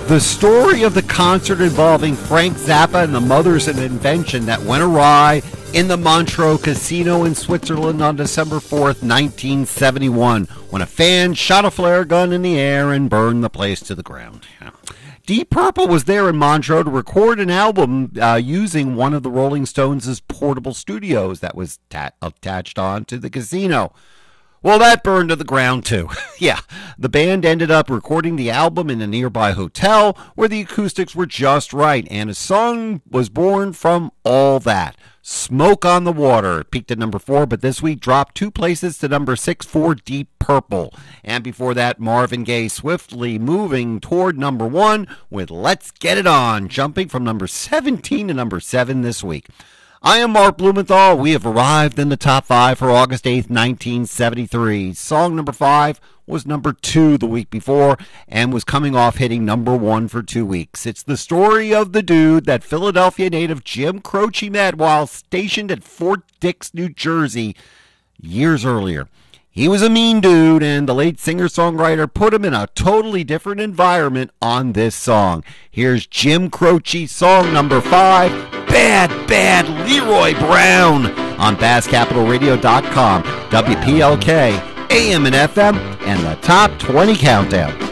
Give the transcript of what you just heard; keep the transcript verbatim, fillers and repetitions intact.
The story of the concert involving Frank Zappa and the Mothers of Invention that went awry in the Montreux Casino in Switzerland on December fourth, nineteen seventy-one, when a fan shot a flare gun in the air and burned the place to the ground. Yeah. Deep Purple was there in Montreux to record an album uh, using one of the Rolling Stones' portable studios that was ta- attached on to the casino. Well, that burned to the ground, too. Yeah, the band ended up recording the album in a nearby hotel where the acoustics were just right, and a song was born from all that. Smoke on the Water. It peaked at number four, but this week dropped two places to number six for Deep Purple. And before that, Marvin Gaye swiftly moving toward number one with Let's Get It On, jumping from number seventeen to number seven this week. I am Mark Blumenthal. We have arrived in the top five for August eighth, nineteen seventy-three. Song number five was number two the week before and was coming off hitting number one for two weeks. It's the story of the dude that Philadelphia native Jim Croce met while stationed at Fort Dix, New Jersey, years earlier. He was a mean dude, and the late singer-songwriter put him in a totally different environment on this song. Here's Jim Croce, song number five, Bad, Bad Leroy Brown, on Bass Capital Radio dot com, W P L K, A M and F M, and the Top twenty Countdown.